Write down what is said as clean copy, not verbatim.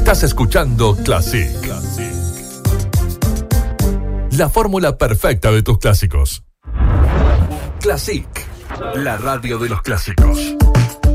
Estás escuchando Classic. La fórmula perfecta de tus clásicos. Classic, la radio de los clásicos.